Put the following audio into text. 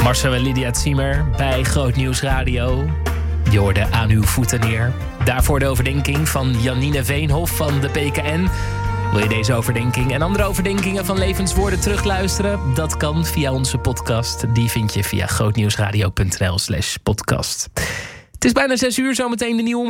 Marcel en Lydia Ziemer bij Groot Nieuws Radio. Je hoorde Aan uw voeten neer. Daarvoor de overdenking van Janine Veenhof van de PKN. Wil je deze overdenking en andere overdenkingen van Levenswoorden terugluisteren? Dat kan via onze podcast. Die vind je via grootnieuwsradio.nl/podcast. Het is bijna 6 uur, zometeen de nieuwe